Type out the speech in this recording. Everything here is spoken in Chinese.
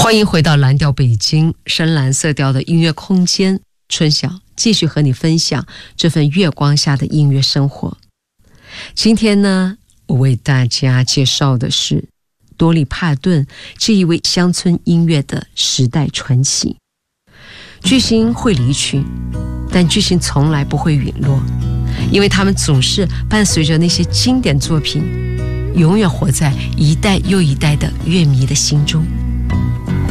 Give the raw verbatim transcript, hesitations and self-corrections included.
欢迎回到蓝调北京，深蓝色调的音乐空间。春晓继续和你分享这份月光下的音乐生活。今天呢，我为大家介绍的是多利帕顿这一位乡村音乐的时代传奇。巨星会离去，但巨星从来不会陨落，因为他们总是伴随着那些经典作品，永远活在一代又一代的乐迷的心中。